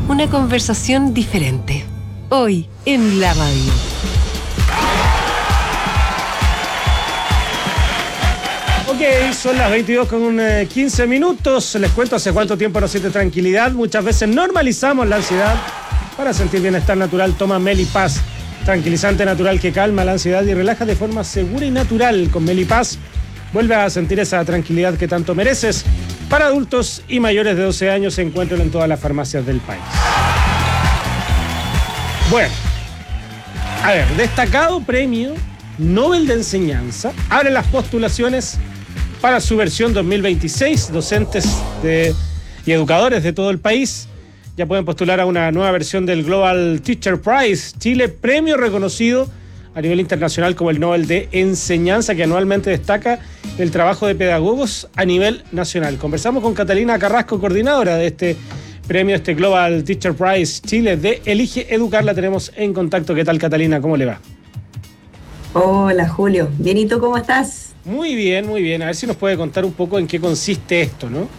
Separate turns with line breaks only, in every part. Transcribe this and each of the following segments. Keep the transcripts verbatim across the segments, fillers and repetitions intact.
Una conversación diferente. Hoy en la radio.
Ok, son las veintidós con quince minutos. Les cuento hace cuánto tiempo no siente tranquilidad. Muchas veces normalizamos la ansiedad. Para sentir bienestar natural, toma Melipaz. Tranquilizante natural que calma la ansiedad y relaja de forma segura y natural. Con Melipaz vuelve a sentir esa tranquilidad que tanto mereces. Para adultos y mayores de doce años se encuentran en todas las farmacias del país. Bueno, a ver, destacado premio Nobel de Enseñanza abre las postulaciones para su versión dos mil veintiséis. Docentes de, y educadores de todo el país ya pueden postular a una nueva versión del Global Teacher Prize Chile, premio reconocido a nivel internacional como el Nobel de Enseñanza, que anualmente destaca el trabajo de pedagogos a nivel nacional. Conversamos con Catalina Carrasco, coordinadora de este premio, este Global Teacher Prize Chile de Elige Educar. La tenemos en contacto. ¿Qué tal, Catalina? ¿Cómo le va?
Hola, Julio. Bien, ¿y tú cómo estás?
Muy bien, muy bien. A ver si nos puede contar un poco en qué consiste esto, ¿no?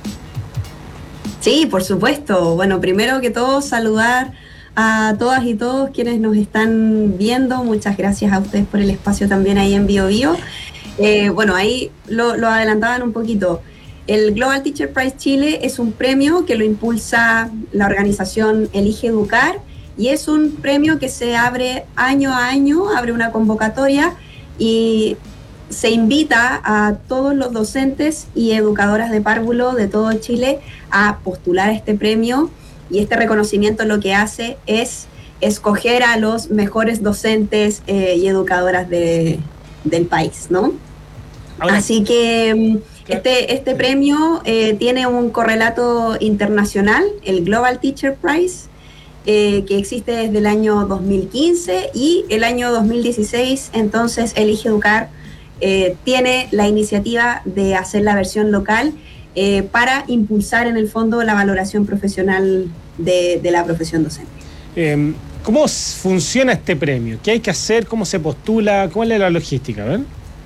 Sí, por supuesto. Bueno, primero que todo, saludar a todas y todos quienes nos están viendo. Muchas gracias a ustedes por el espacio también ahí en Bio Bio. Eh, bueno, ahí lo, lo adelantaban un poquito. El Global Teacher Prize Chile es un premio que lo impulsa la organización Elige Educar y es un premio que se abre año a año, abre una convocatoria y se invita a todos los docentes y educadoras de párvulo de todo Chile a postular este premio, y este reconocimiento lo que hace es escoger a los mejores docentes eh, y educadoras de, del país, ¿no? Ahora, así que este, este premio eh, tiene un correlato internacional, el Global Teacher Prize, eh, que existe desde el año dos mil quince, y el año dos mil dieciséis, entonces Elige Educar eh, tiene la iniciativa de hacer la versión local eh, para impulsar en el fondo la valoración profesional de, de la profesión docente.
Eh, ¿Cómo funciona este premio? ¿Qué hay que hacer? ¿Cómo se postula? ¿Cuál es la logística? ¿Ven?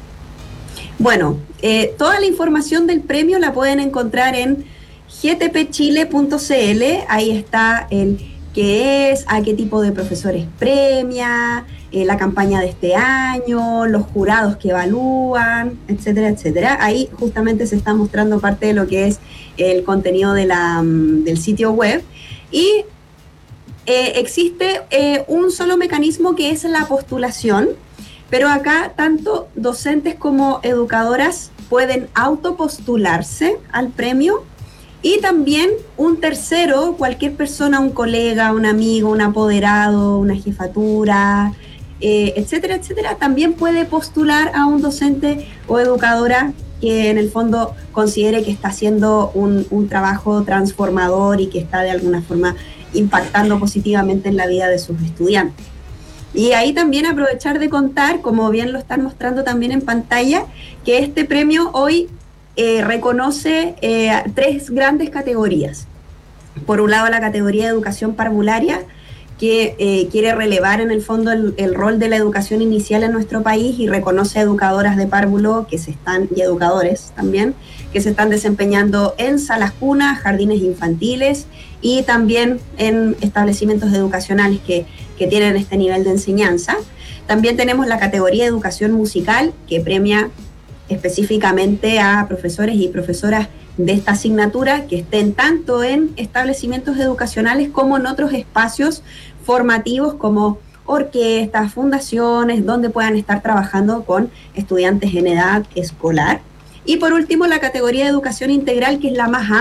Bueno, eh, toda la información del premio la pueden encontrar en g t p chile punto c l. Ahí está el qué es, a qué tipo de profesores premia, eh, la campaña de este año, los jurados que evalúan, etcétera, etcétera. Ahí justamente se está mostrando parte de lo que es el contenido de la, del sitio web. Y eh, existe eh, un solo mecanismo, que es la postulación, pero acá tanto docentes como educadoras pueden autopostularse al premio. Y también un tercero, cualquier persona, un colega, un amigo, un apoderado, una jefatura, eh, etcétera, etcétera, también puede postular a un docente o educadora que en el fondo considere que está haciendo un, un trabajo transformador y que está de alguna forma impactando positivamente en la vida de sus estudiantes. Y ahí también aprovechar de contar, como bien lo están mostrando también en pantalla, que este premio hoy Eh, reconoce eh, tres grandes categorías. Por un lado, la categoría de educación parvularia, que eh, quiere relevar en el fondo el, el rol de la educación inicial en nuestro país y reconoce a educadoras de párvulo que se están, y educadores también, que se están desempeñando en salas cunas, jardines infantiles y también en establecimientos educacionales que, que tienen este nivel de enseñanza. También tenemos la categoría de educación musical, que premia específicamente a profesores y profesoras de esta asignatura que estén tanto en establecimientos educacionales como en otros espacios formativos como orquestas, fundaciones, donde puedan estar trabajando con estudiantes en edad escolar. Y por último, la categoría de educación integral, que es la más